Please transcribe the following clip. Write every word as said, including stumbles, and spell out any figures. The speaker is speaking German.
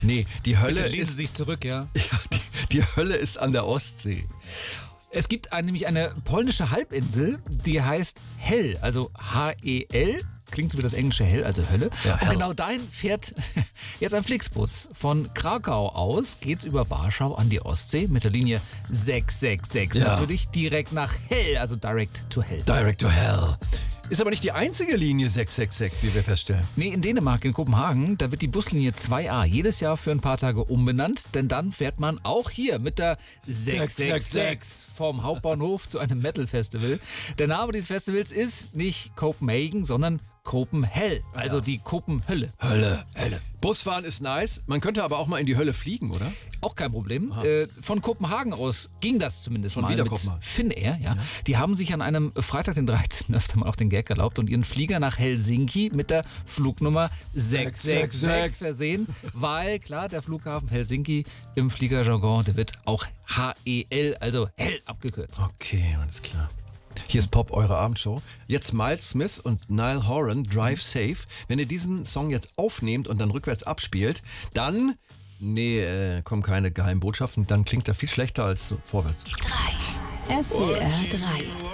Nee, die Hölle Lehnen Sie ist, sich zurück, ja. ja, die, die Hölle ist an der Ostsee. Es gibt ein, nämlich eine polnische Halbinsel, die heißt Hel, also H E L. Klingt so wie das englische Hell, also Hölle. Ja, und Hell. genau dahin fährt jetzt ein Flixbus. Von Krakau aus geht's über Warschau an die Ostsee mit der Linie sechs sechs sechs Ja. natürlich direkt nach Hell, also direct to Hell. Direct to Hell. Ist aber nicht die einzige Linie sechs sechs sechs, wie wir feststellen. Nee, in Dänemark, in Kopenhagen, da wird die Buslinie zwei a jedes Jahr für ein paar Tage umbenannt, denn dann fährt man auch hier mit der sechs sechs sechs vom Hauptbahnhof zu einem Metal-Festival. Der Name dieses Festivals ist nicht Copenhagen, sondern Copenhell, also die Kopenhölle. Hölle. Hölle. Busfahren ist nice. Man könnte aber auch mal in die Hölle fliegen, oder? Auch kein Problem. Äh, von Kopenhagen aus ging das zumindest Schon mal wieder mit Kopenhagen. Finnair. Ja. Die haben sich an einem Freitag, den dreizehnten öfter mal auf den Gag erlaubt und ihren Flieger nach Helsinki mit der Flugnummer sechs sechs sechs versehen, weil klar, der Flughafen Helsinki im Fliegerjargon, der wird auch H E L, also Hell abgekürzt. Okay, alles klar. Hier ist Pop, eure Abendshow. Jetzt Miles Smith und Niall Horan, Drive Safe. Wenn ihr diesen Song jetzt aufnehmt und dann rückwärts abspielt, dann, nee, äh, kommen keine geheimen Botschaften, dann klingt er viel schlechter als so vorwärts. drei. S W R drei.